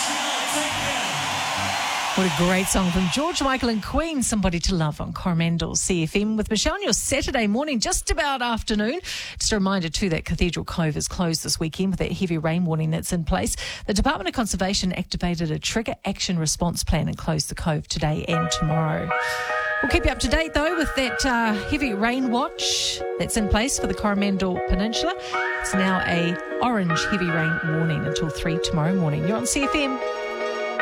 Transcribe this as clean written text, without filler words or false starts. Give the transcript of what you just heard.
What a great song from George Michael and Queen, Somebody to Love on Coromandel CFM with Michelle on your Saturday morning, just about afternoon. Just a reminder too that Cathedral Cove is closed this weekend with that heavy rain warning that's in place. The Department of Conservation activated a trigger action response plan and closed the cove today and tomorrow. We'll keep you up to date though with that heavy rain watch that's in place for the Coromandel Peninsula. It's now a orange heavy rain warning until 3 tomorrow morning. You're on CFM.